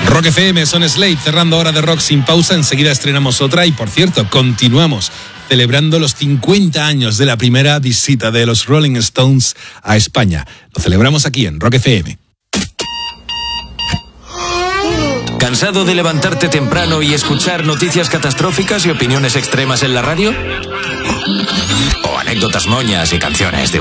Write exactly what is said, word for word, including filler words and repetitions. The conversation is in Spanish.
Rock F M, son Slade, cerrando hora de rock sin pausa. Enseguida estrenamos otra y, por cierto, continuamos celebrando los cincuenta años de la primera visita de los Rolling Stones a España. Lo celebramos aquí en Rock F M. ¿Cansado de levantarte temprano y escuchar noticias catastróficas y opiniones extremas en la radio? ¿O anécdotas moñas y canciones de